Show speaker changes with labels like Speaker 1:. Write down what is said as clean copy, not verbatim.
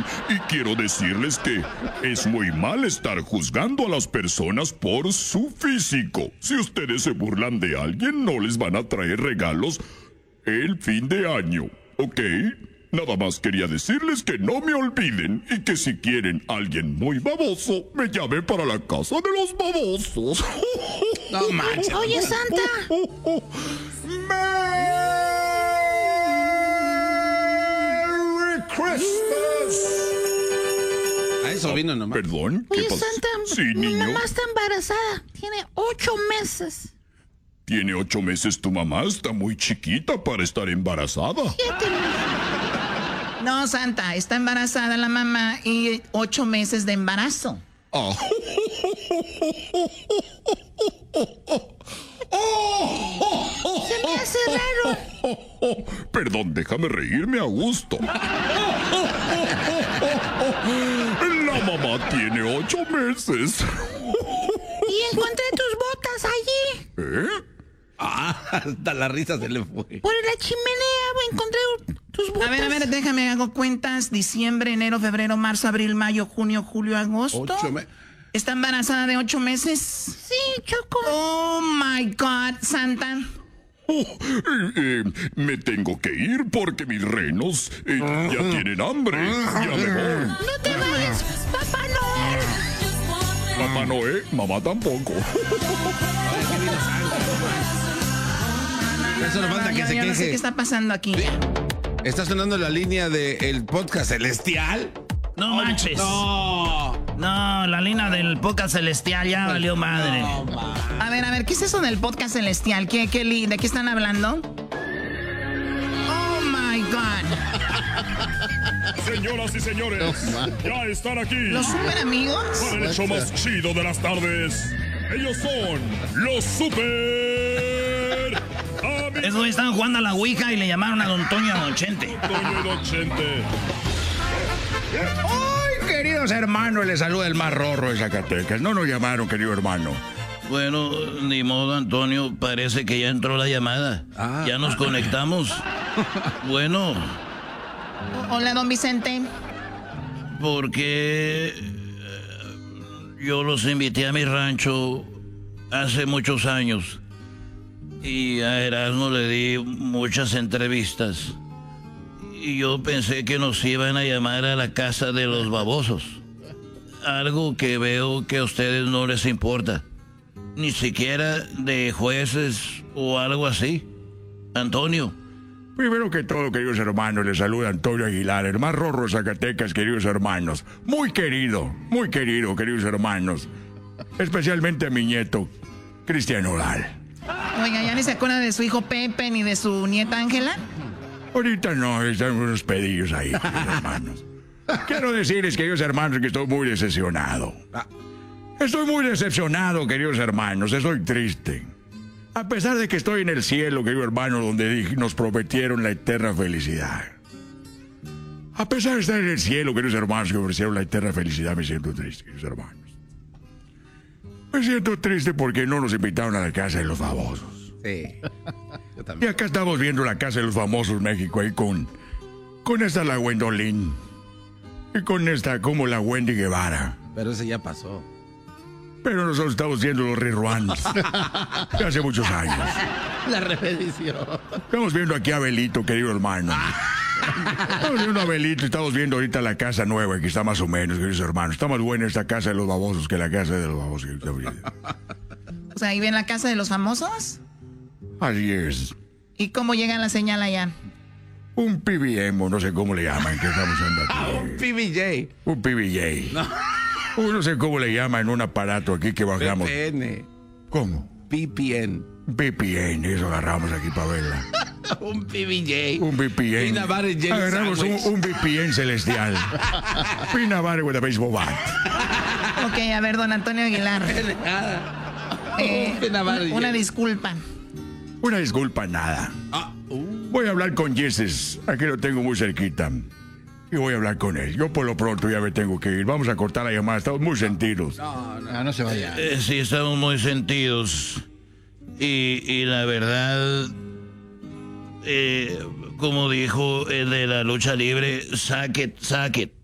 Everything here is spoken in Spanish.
Speaker 1: Y quiero decirles que es muy mal estar juzgando a las personas por su físico. Si ustedes se burlan de alguien, no les van a traer regalos el fin de año, ¿ok? Nada más quería decirles que no me olviden y que si quieren alguien muy baboso, me llamen para la casa de los babosos.
Speaker 2: No manches.
Speaker 3: Oye, Santa.
Speaker 1: ¡Merry Christmas!
Speaker 2: A eso vino nomás.
Speaker 1: ¿Perdón? ¿Qué
Speaker 3: Oye,
Speaker 1: pasa?
Speaker 3: Santa,
Speaker 1: Sí,
Speaker 3: mi
Speaker 1: niño.
Speaker 3: mamá está embarazada. Tiene 8 meses.
Speaker 1: ¿Tiene 8 meses tu mamá? Está muy chiquita para estar embarazada.
Speaker 3: 7 meses.
Speaker 4: No, Santa, está embarazada la mamá y 8 meses de embarazo.
Speaker 1: Ah.
Speaker 3: Se me hace raro.
Speaker 1: Perdón, déjame reírme a gusto. La mamá tiene 8 meses.
Speaker 3: Y encontré tus botas allí.
Speaker 1: ¿Eh?
Speaker 2: Hasta la risa se le fue.
Speaker 3: Por la chimenea encontré tus botas.
Speaker 4: A ver, déjame, hago cuentas. Diciembre, enero, febrero, marzo, abril, mayo, junio, julio, agosto. ¿Está embarazada de 8 meses?
Speaker 3: Sí, Choco.
Speaker 4: Oh, my God, Santa.
Speaker 1: Me tengo que ir porque mis renos ya tienen hambre. Ya me voy.
Speaker 3: No te vayas, Papá Noel.
Speaker 1: Papá Noé, mamá tampoco.
Speaker 2: Eso no falta que
Speaker 4: Yo
Speaker 2: se
Speaker 4: no sé
Speaker 2: queje.
Speaker 4: qué está pasando aquí.
Speaker 2: ¿Está sonando la línea del podcast celestial?
Speaker 5: No manches.
Speaker 2: No.
Speaker 5: No, la línea del podcast celestial ya valió madre.
Speaker 4: A ver, ¿qué es eso del podcast celestial? ¿De qué están hablando? Oh, my God.
Speaker 1: Señoras y señores, ya están aquí.
Speaker 4: ¿Los super amigos?
Speaker 1: Para el show más chido de las tardes. Ellos son los super amigos.
Speaker 5: Esos güeyes estaban jugando a la Ouija y le llamaron a Don Toño y a Don Chente.
Speaker 1: Toño y Don Chente.
Speaker 6: ¡Ay, queridos hermanos! Les saluda el más rorro de Zacatecas. No nos llamaron, querido hermano.
Speaker 5: Bueno, ni modo, Antonio. Parece que ya entró la llamada. Ya nos conectamos. Bueno,
Speaker 4: Hola, don Vicente.
Speaker 5: porque yo los invité a mi rancho hace muchos años. Y a Erasmo le di muchas entrevistas. Y yo pensé que nos iban a llamar a la casa de los babosos. Algo que veo que a ustedes no les importa. Ni siquiera de jueces o algo así. Antonio.
Speaker 6: Primero que todo, queridos hermanos, les saluda Antonio Aguilar, el más rorro de Zacatecas, queridos hermanos. Muy querido, queridos hermanos. Especialmente a mi nieto, Cristian Odal.
Speaker 4: Oiga, ¿ya ni se acuerda de su hijo Pepe ni de su nieta Ángela?
Speaker 6: Ahorita no, están unos pedillos ahí, queridos hermanos. Quiero decirles, queridos hermanos, que estoy muy decepcionado. Estoy muy decepcionado, queridos hermanos, estoy triste. A pesar de que estoy en el cielo, querido hermano, donde nos prometieron la eterna felicidad. A pesar de estar en el cielo, queridos hermanos, que ofrecieron la eterna felicidad, me siento triste, queridos hermanos. Me siento triste porque no nos invitaron a la casa de los famosos.
Speaker 2: Sí. Yo
Speaker 6: Y
Speaker 2: también.
Speaker 6: acá estamos viendo la casa de los famosos México ahí con esta la Gwendolyn. Y con esta como la Wendy Guevara.
Speaker 2: Pero ese ya pasó.
Speaker 6: Pero nosotros estamos viendo los reruns de hace muchos años.
Speaker 2: La repetición.
Speaker 6: Estamos viendo aquí a Abelito, querido hermano. Estamos viendo a Abelito y estamos viendo ahorita la casa nueva, que está más o menos, queridos hermanos. Está más buena esta casa de los babosos que la casa de los babosos.
Speaker 4: O sea, ¿ahí ven la casa de los famosos?
Speaker 6: Así es.
Speaker 4: ¿Y cómo llega la señal allá?
Speaker 6: Un PBM, o no sé cómo le llaman, que estamos usando aquí.
Speaker 2: PBJ.
Speaker 6: Un PBJ. No sé cómo le llaman un aparato aquí que bajamos.
Speaker 2: VPN.
Speaker 6: ¿Cómo?
Speaker 2: VPN.
Speaker 6: VPN, eso agarramos aquí para verla.
Speaker 2: Un PBJ.
Speaker 6: Un VPN.
Speaker 2: Peanut butter jelly
Speaker 6: Agarramos
Speaker 2: sandwich.
Speaker 6: un VPN celestial. Peanut butter with a baseball bat.
Speaker 4: Ok, a ver, don Antonio Aguilar. Una disculpa.
Speaker 6: Una disculpa, nada. Voy a hablar con Jesus. Aquí lo tengo muy cerquita. Y voy a hablar con él. Yo por lo pronto ya me tengo que ir. Vamos a cortar la llamada. Estamos muy sentidos.
Speaker 2: No se vaya.
Speaker 5: Sí, estamos muy sentidos. Y la verdad, como dijo el de la lucha libre, saque.